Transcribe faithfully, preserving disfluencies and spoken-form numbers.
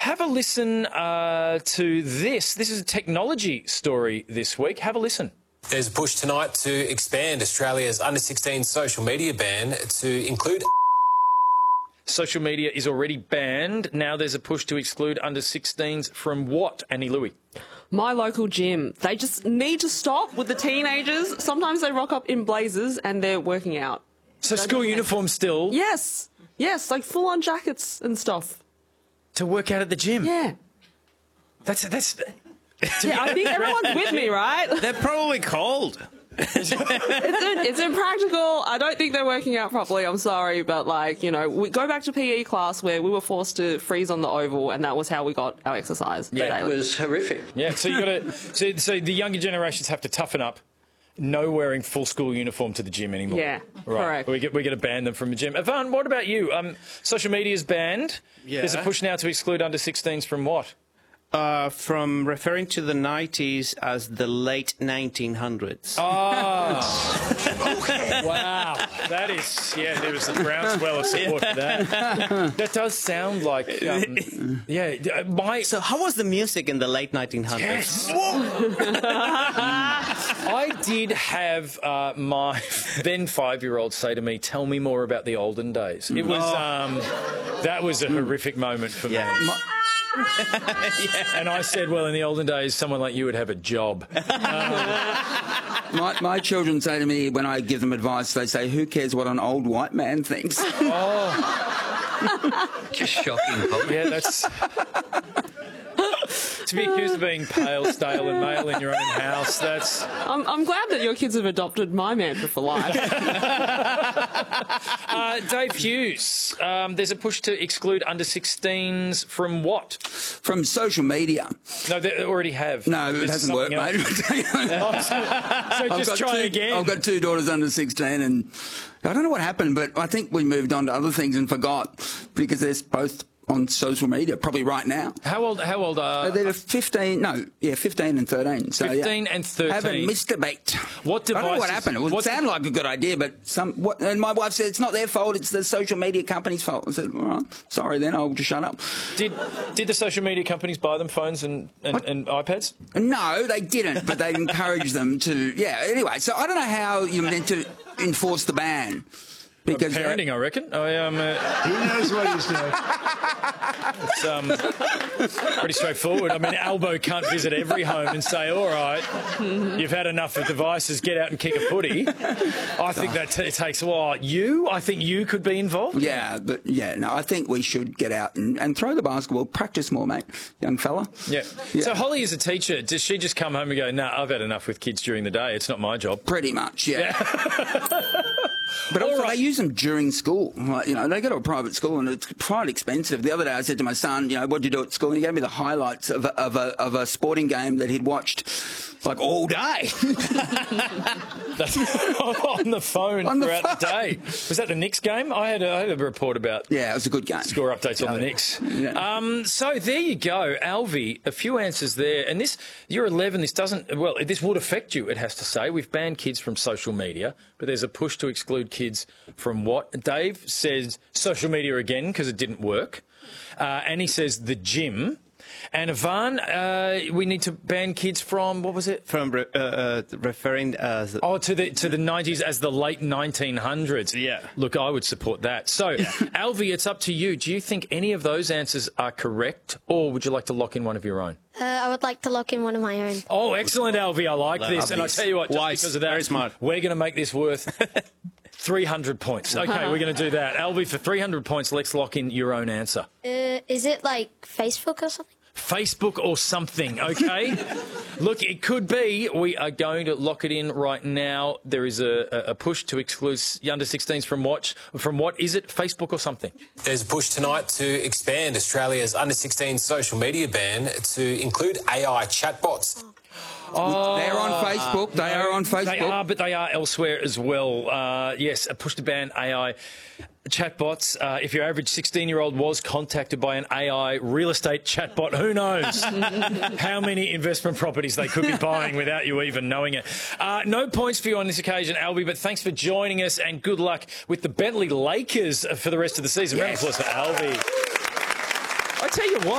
have a listen uh, to this. This is a technology story this week. Have a listen. There's a push tonight to expand Australia's under sixteen social media ban to include... Social media is already banned. Now there's a push to exclude under sixteens from what, Annie Louie? My local gym. They just need to stop with the teenagers. Sometimes they rock up in blazers and they're working out. So school uniform still? Yes. Yes, like full-on jackets and stuff. To work out at the gym? Yeah. That's... that's. Yeah, I think everyone's with me, right? They're probably cold. It's, in, it's impractical. I don't think they're working out properly. I'm sorry, but like, you know, we go back to P E class where we were forced to freeze on the oval, and that was how we got our exercise. Yeah, daily. It was horrific. Yeah, so you got to. So, so the younger generations have to toughen up. No wearing full school uniform to the gym anymore. Yeah, right. correct. We get we get to ban them from the gym. Ivan, what about you? Um, social media is banned. Yeah. There's a push now to exclude under sixteens from what? Uh, from referring to the nineties as the late nineteen hundreds. Oh. Okay. Wow. That is, yeah, there was a groundswell of support for that. That does sound like, um, yeah, my... So how was the music in the late nineteen hundreds? Yes. I did have uh, my then five-year-old say to me, tell me more about the olden days. It was, um, that was a horrific moment for Yeah. me. My- yeah. And I said, well, in the olden days, someone like you would have a job. Um, my, my children say to me when I give them advice, they say, who cares what an old white man thinks? Oh. Just shocking. Yeah, that's... To be accused of being pale, stale and male in your own house, that's... I'm, I'm glad that your kids have adopted my mantra for life. uh, Dave Hughes, um, there's a push to exclude under sixteens from what? From social media. No, they already have. No, it There's hasn't worked, mate. Oh, so so just try two, again. I've got two daughters under sixteen, and I don't know what happened, but I think we moved on to other things and forgot because they're both on social media, probably right now. How old? How old are? Uh, they're fifteen. No, yeah, fifteen and thirteen. So Fifteen yeah. and thirteen. Haven't missed a beat. What devices? I don't know what happened. It would what, sound like a good idea, but some. What, and my wife said it's not their fault. It's the social media company's fault. I said, all right, sorry, then I'll just shut up. Did Did the social media companies buy them phones and and, and iPads? No, they didn't, but they encouraged them to. Yeah. Anyway, so I don't know how you're meant to enforce the ban. Because parenting, I reckon. I um. Uh, he knows what he's doing. It's um, pretty straightforward. I mean, Albo can't visit every home and say, all right, you've had enough of devices, get out and kick a footy. I think that t- takes a while. You? I think you could be involved. Yeah, but yeah, no, I think we should get out and, and throw the basketball, practice more, mate, young fella. Yeah. yeah. So Holly is a teacher. Does she just come home and go, nah, I've had enough with kids during the day. It's not my job. Pretty much, yeah. yeah. But also, right. they use them during school. Like, you know, they go to a private school and it's quite expensive. The other day I said to my son, you know, what did you do at school? And he gave me the highlights of a, of a, of a sporting game that he'd watched like all day. That's on the phone on the throughout phone. the day. Was that the Knicks game? I had a, I had a report about yeah, it was a good game. Score updates yeah. on the Knicks. Yeah. Um, so there you go, Alvy. A few answers there, and this you're eleven. This doesn't well. This would affect you. It has to say we've banned kids from social media, but there's a push to exclude kids from what? Dave says social media again because it didn't work, uh, and he says the gym. And Ivan, uh, we need to ban kids from what was it? From re- uh, uh, referring as oh to the to the nineties as the late nineteen hundreds. Yeah. Look, I would support that. So, yeah. Alvy, it's up to you. Do you think any of those answers are correct, or would you like to lock in one of your own? Uh, I would like to lock in one of my own. Oh, excellent, Alvy. I like Love this. this. And I tell you what, just Wise. because of that, Very smart. we're going to make this worth three hundred points. Okay, we're going to do that. Alvy, for three hundred points, let's lock in your own answer. Uh, is it like Facebook or something? Facebook or something, okay? Look, it could be. We are going to lock it in right now. There is a, a push to exclude under sixteens from what? From what is it? Facebook or something? There's a push tonight to expand Australia's under sixteen social media ban to include A I chatbots. Oh, they're on Facebook. They no, are on Facebook. They are, but they are elsewhere as well. Uh, yes, a push to ban A I chatbots. Uh, if your average sixteen-year-old was contacted by an A I real estate chatbot, who knows how many investment properties they could be buying without you even knowing it. Uh, no points for you on this occasion, Alvy, but thanks for joining us and good luck with the Bentley Lakers for the rest of the season. Round of applause for Alvy. I tell you what.